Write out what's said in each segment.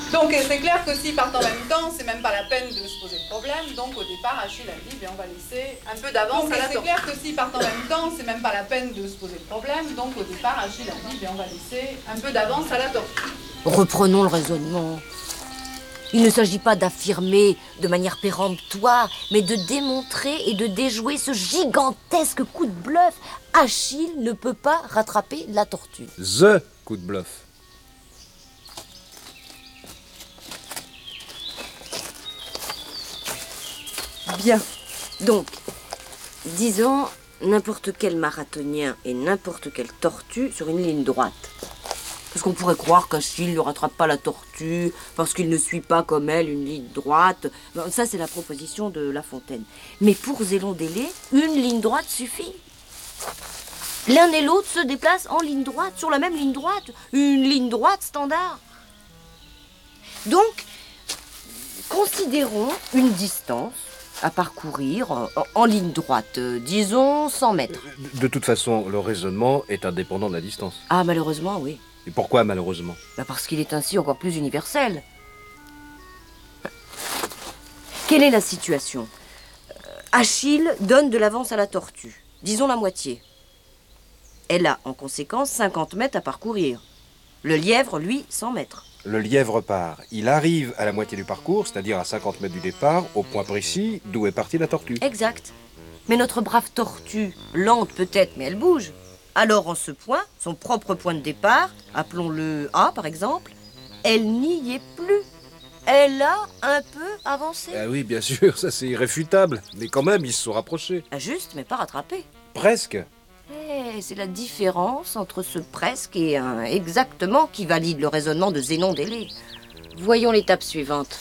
Donc c'est clair que s'ils partent en même temps, c'est même pas la peine de se poser de problème. Donc au départ, Achille a dit, on va laisser un peu d'avance à la tortue. C'est clair que s'ils partent en même temps, c'est même pas la peine de se poser de problème. Donc au départ, Achille a dit, on va laisser un peu d'avance à la tortue. Reprenons le raisonnement. Il ne s'agit pas d'affirmer de manière péremptoire, mais de démontrer et de déjouer ce gigantesque coup de bluff. Achille ne peut pas rattraper la tortue. The coup de bluff. Bien. Donc, disons n'importe quel marathonien et n'importe quelle tortue sur une ligne droite. Parce qu'on pourrait croire qu'Achille ne rattrape pas la tortue, parce qu'il ne suit pas comme elle une ligne droite. Bon, ça, c'est la proposition de La Fontaine. Mais pour Zélon d'Élée, une ligne droite suffit. L'un et l'autre se déplacent en ligne droite, sur la même ligne droite. Une ligne droite standard. Donc, considérons une distance à parcourir en ligne droite, disons 100 mètres. De toute façon, le raisonnement est indépendant de la distance. Ah, malheureusement, oui. Et pourquoi malheureusement ? Parce qu'il est ainsi encore plus universel. Quelle est la situation ? Achille donne de l'avance à la tortue, disons la moitié. Elle a en conséquence 50 mètres à parcourir. Le lièvre, lui, 100 mètres. Le lièvre part. Il arrive à la moitié du parcours, c'est-à-dire à 50 mètres du départ, au point précis d'où est partie la tortue. Exact. Mais notre brave tortue, lente peut-être, mais elle bouge. Alors en ce point, son propre point de départ, appelons-le A par exemple, elle n'y est plus. Elle a un peu avancé. Ah oui, bien sûr, ça c'est irréfutable. Mais quand même, ils se sont rapprochés. Juste, mais pas rattrapé. Presque. C'est la différence entre ce presque et un exactement qui valide le raisonnement de Zénon d'Élée. Voyons l'étape suivante.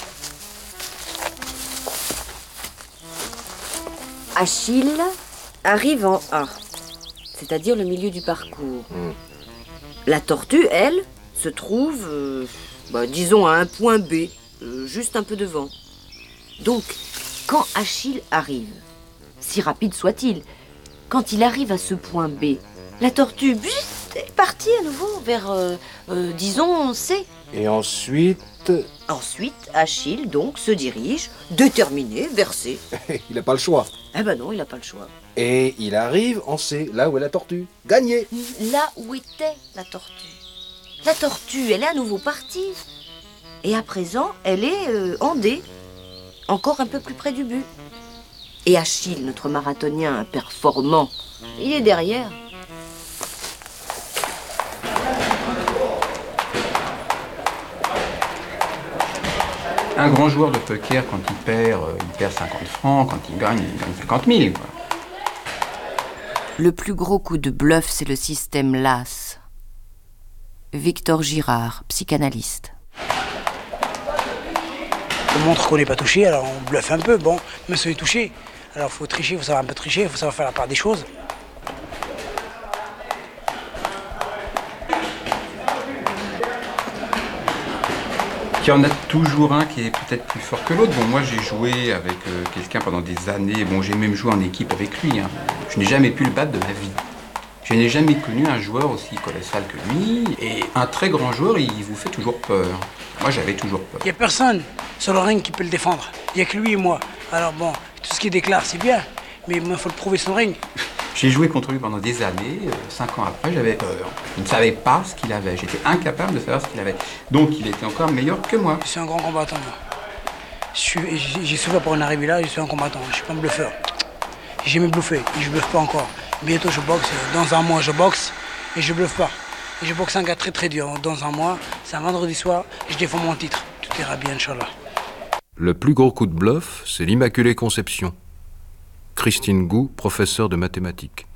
Achille arrive en A, c'est-à-dire le milieu du parcours. La tortue, elle, se trouve, disons, à un point B, juste un peu devant. Donc, quand Achille arrive, si rapide soit-il, quand il arrive à ce point B, la tortue est partie à nouveau vers, disons, C. Et ensuite... Ensuite, Achille, donc, se dirige, déterminé, vers C. Il n'a pas le choix. Eh ben non, il n'a pas le choix. Et il arrive en C, là où est la tortue. Gagné. Là où était la tortue. La tortue, elle est à nouveau partie. Et à présent, elle est en D, encore un peu plus près du but. Et Achille, notre marathonien performant, il est derrière. Un grand joueur de poker, quand il perd 50 francs, quand il gagne 50 000. Quoi. Le plus gros coup de bluff, c'est le système LAS. Victor Girard, psychanalyste. On montre qu'on n'est pas touché, alors on bluffe un peu. Bon, monsieur est touché. Alors il faut tricher, il faut savoir un peu tricher, il faut savoir faire la part des choses. Il y en a toujours un qui est peut-être plus fort que l'autre. Bon, moi j'ai joué avec quelqu'un pendant des années. Bon, j'ai même joué en équipe avec lui. Hein. Je n'ai jamais pu le battre de ma vie. Je n'ai jamais connu un joueur aussi colossal que lui. Et un très grand joueur, il vous fait toujours peur. Moi, j'avais toujours peur. Il n'y a personne sur le ring qui peut le défendre. Il n'y a que lui et moi. Alors bon, tout ce qu'il déclare, c'est bien. Mais il faut le prouver sur le ring. J'ai joué contre lui pendant des années. 5 ans après, j'avais peur. Je ne savais pas ce qu'il avait. J'étais incapable de savoir ce qu'il avait. Donc, il était encore meilleur que moi. Je suis un grand combattant, moi. J'ai souffert pour en arriver là, je suis un combattant. Je ne suis pas un bluffeur. J'ai jamais bluffé et je ne bluffe pas encore. Bientôt, je boxe. Dans un mois, je boxe et je ne bluffe pas. Et je boxe un gars très très dur. Dans un mois, c'est un vendredi soir, je défends mon titre. Tout ira bien, Inch'Allah. Le plus gros coup de bluff, c'est l'Immaculée Conception. Christine Gou, professeure de mathématiques.